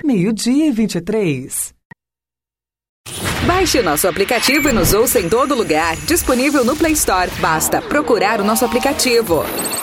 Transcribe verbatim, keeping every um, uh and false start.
meio-dia e vinte e três. Baixe o nosso aplicativo e nos ouça em todo lugar. Disponível no Play Store. Basta procurar o nosso aplicativo.